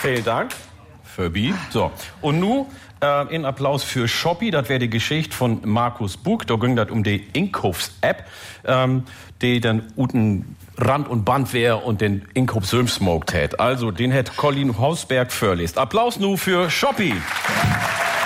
Vielen Dank. Furby. So. Und nun in Applaus für Shoppi. Das wäre die Geschichte von Markus Buch. Da ging das um die Inkaufs-App, die dann unten Rand und Band wäre und den Inkauf smoked hat. Also, den hat Colin Hausberg vorlest. Applaus nur für Shoppi.